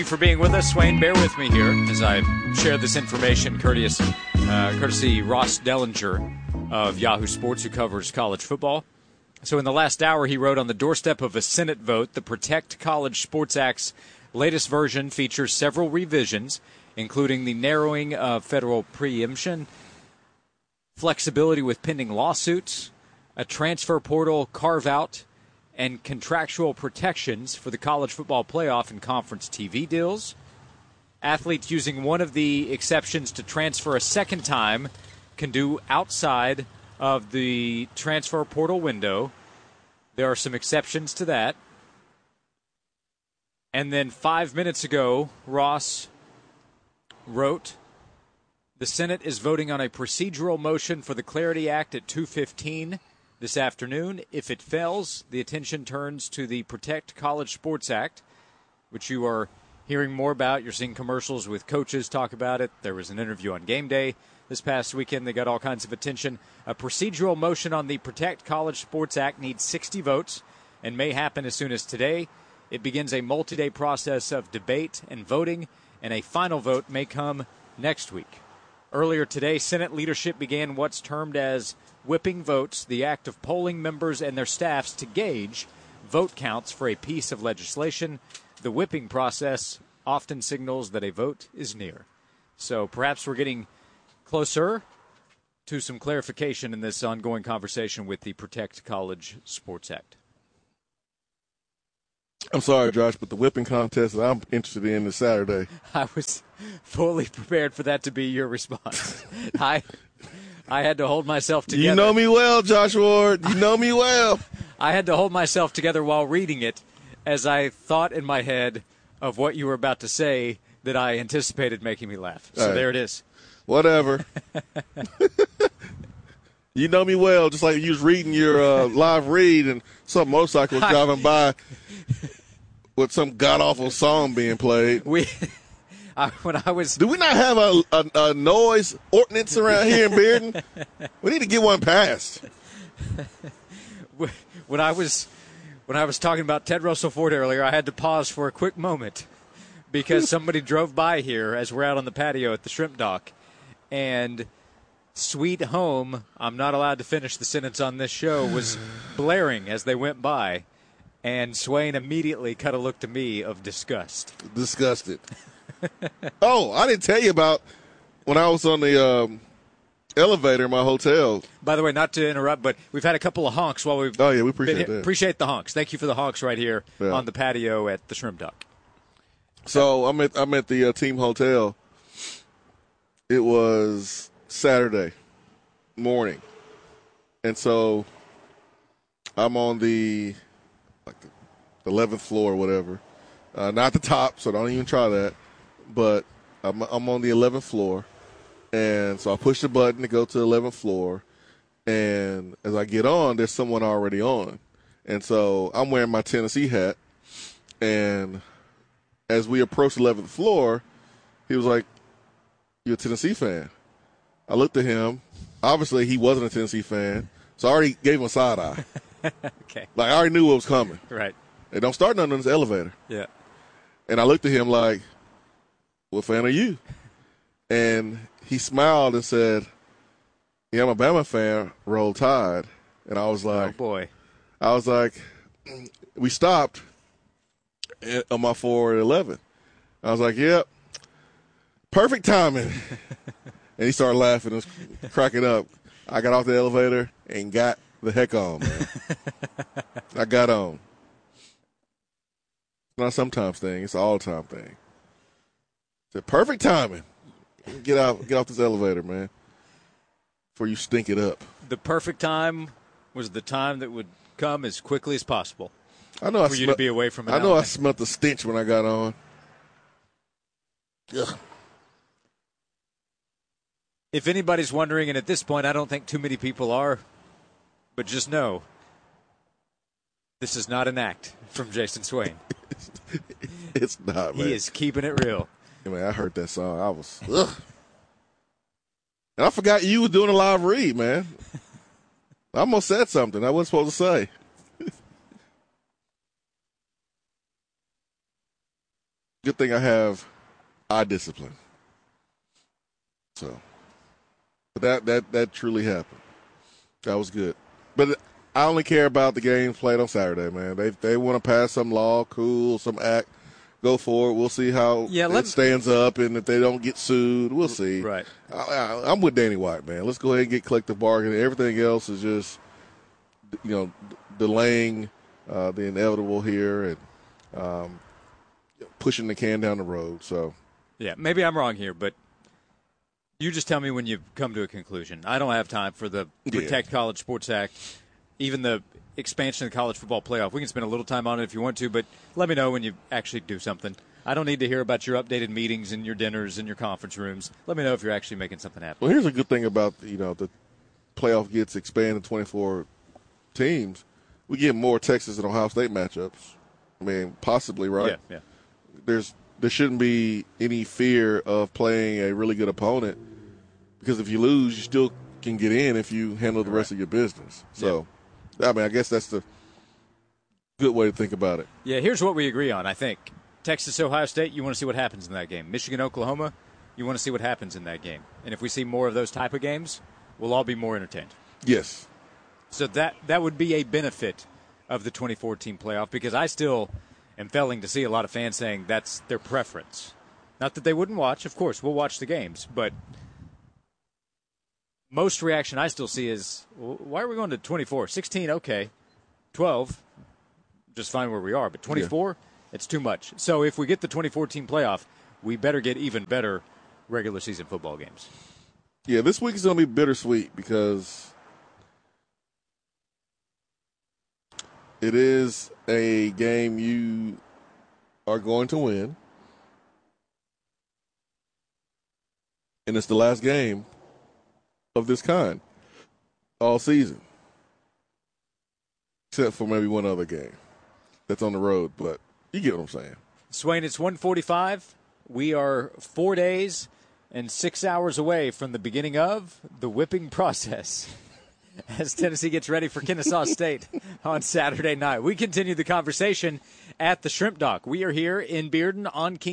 Thank you for being with us, Swain. Bear with me here as I share this information courtesy Ross Dellinger of Yahoo Sports, who covers college football. So in the last hour, he wrote, on the doorstep of a Senate vote, the Protect College Sports Act's latest version features several revisions, including the narrowing of federal preemption, flexibility with pending lawsuits, a transfer portal carve-out, and contractual protections for the college football playoff and conference TV deals. Athletes using one of the exceptions to transfer a second time can do outside of the transfer portal window. There are some exceptions to that. And then 5 minutes ago, Ross wrote, the Senate is voting on a procedural motion for the Clarity Act at 2:15 this afternoon. If it fails, the attention turns to the Protect College Sports Act, which you are hearing more about. You're seeing commercials with coaches talk about it. There was an interview on Game Day this past weekend. They got all kinds of attention. A procedural motion on the Protect College Sports Act needs 60 votes and may happen as soon as today. It begins a multi-day process of debate and voting, and a final vote may come next week. Earlier today, Senate leadership began what's termed as whipping votes, the act of polling members and their staffs to gauge vote counts for a piece of legislation. The whipping process often signals that a vote is near. So perhaps we're getting closer to some clarification in this ongoing conversation with the Protect College Sports Act. I'm sorry, Josh, but the whipping contest that I'm interested in is Saturday. I was fully prepared for that to be your response. I had to hold myself together. You know me well, Josh Ward. You know me well. I had to hold myself together while reading it as I thought in my head of what you were about to say that I anticipated making me laugh. So There it is. Whatever. You know me well, just like you was reading your live read and some motorcycle was driving by with some god-awful song being played. Do we not have a noise ordinance around here in Bearden? We need to get one passed. When I was talking about Ted Russell Ford earlier, I had to pause for a quick moment because somebody drove by here as we're out on the patio at the shrimp dock, and Sweet Home, I'm not allowed to finish the sentence on this show, was blaring as they went by, and Swain immediately cut a look to me of disgust. Disgusted. Oh, I didn't tell you about when I was on the elevator in my hotel. By the way, not to interrupt, but we've had a couple of honks while we've we appreciate that. Appreciate the honks. Thank you for the honks right here on the patio at the Shrimp Dock. So I'm at the team hotel. It was Saturday morning, and so I'm on the 11th floor or whatever. Not the top, so don't even try that. But I'm on the 11th floor, and so I push the button to go to the 11th floor, and as I get on, there's someone already on. And so I'm wearing my Tennessee hat, and as we approach the 11th floor, he was like, "You a Tennessee fan?" I looked at him. Obviously, he wasn't a Tennessee fan, so I already gave him a side eye. Okay. Like, I already knew what was coming. Right. Hey, don't start nothing in this elevator. Yeah. And I looked at him like, "What fan are you?" And he smiled and said, "Yeah, I'm a Bama fan, Roll Tide." And I was like, "Oh, boy." I was like, we stopped on my 411. I was like, "Yep, perfect timing." And he started laughing and was cracking up. I got off the elevator and got the heck on, man. I got on. It's not a sometimes thing. It's an all-time thing. It's a perfect timing. Get off this elevator, man, before you stink it up. The perfect time was the time that would come as quickly as possible. I know for you to be away from it. I know I smelled the stench when I got on. Ugh. If anybody's wondering, and at this point I don't think too many people are, but just know, this is not an act from Jason Swain. It's not, man. He is keeping it real. Yeah, man, I heard that song. I was, ugh. And I forgot you were doing a live read, man. I almost said something I wasn't supposed to say. Good thing I have eye discipline. So, but that truly happened. That was good. But I only care about the games played on Saturday, man. They want to pass some law, cool, some act. Go for it. We'll see how it stands up, and if they don't get sued, we'll see. Right. I'm with Danny White, man. Let's go ahead and get collective bargaining. Everything else is just, delaying the inevitable here and pushing the can down the road. So, yeah, maybe I'm wrong here, but you just tell me when you come to a conclusion. I don't have time for the Protect College Sports Act, even the expansion of the college football playoff. We can spend a little time on it if you want to, but let me know when you actually do something. I don't need to hear about your updated meetings and your dinners and your conference rooms. Let me know if you're actually making something happen. Well, here's a good thing about, the playoff gets expanded to 24 teams. We get more Texas and Ohio State matchups. I mean, possibly, right? Yeah. There shouldn't be any fear of playing a really good opponent, because if you lose, you still can get in if you handle the rest of your business. So, I guess that's the good way to think about it. Yeah, here's what we agree on, I think. Texas, Ohio State, you want to see what happens in that game. Michigan, Oklahoma, you want to see what happens in that game. And if we see more of those type of games, we'll all be more entertained. Yes. So that would be a benefit of the 2014 playoff, because I still am failing to see a lot of fans saying that's their preference. Not that they wouldn't watch. Of course, we'll watch the games, but most reaction I still see is, why are we going to 24? 16, okay. 12, just fine where we are. But 24, it's too much. So if we get the 2014 playoff, we better get even better regular season football games. Yeah, this week is going to be bittersweet because it is a game you are going to win, and it's the last game of this kind all season, except for maybe one other game that's on the road, but you get what I'm saying. Swain, it's 1:45. We are 4 days and 6 hours away from the beginning of the whipping process as Tennessee gets ready for Kennesaw State on Saturday night. We continue the conversation at the Shrimp Dock. We are here in Bearden on King